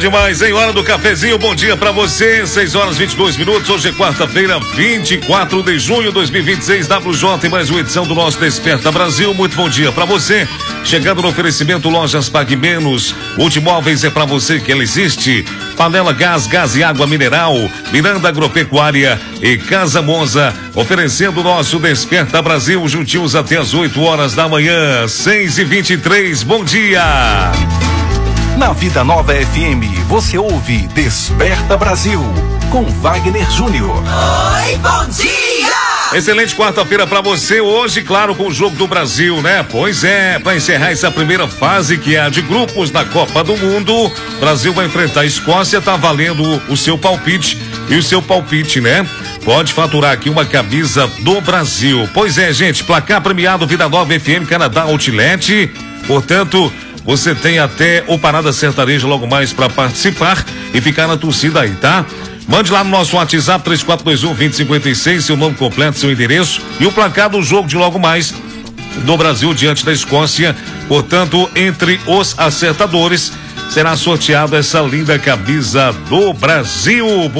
demais, hein? Hora do cafezinho, bom dia pra você, 6h22. Hoje é quarta-feira, 24 de junho de 2026, WJ, mais uma edição do nosso Desperta Brasil. Muito bom dia pra você. Chegando no oferecimento Lojas Pague Menos, Multimóveis é pra você que ela existe. Panela Gás, Gás e Água Mineral, Miranda Agropecuária e Casa Monza, oferecendo o nosso Desperta Brasil, juntinhos até as 8 horas da manhã, 6h23. Bom dia! Na Vida Nova FM, você ouve Desperta Brasil, com Wagner Júnior. Oi, bom dia! Excelente quarta-feira pra você, hoje, claro, com o Jogo do Brasil, né? Pois é, pra encerrar essa primeira fase, que é a de grupos da Copa do Mundo, o Brasil vai enfrentar a Escócia, tá valendo o seu palpite, e o seu palpite, né? Pode faturar aqui uma camisa do Brasil. Pois é, gente, placar premiado Vida Nova FM Canadá Outlet, portanto, você tem até o Parada Sertaneja logo mais para participar e ficar na torcida aí, tá? Mande lá no nosso WhatsApp 3421-2056, seu nome completo, seu endereço e o placar do jogo de logo mais do Brasil diante da Escócia. Portanto, entre os acertadores será sorteado essa linda camisa do Brasil.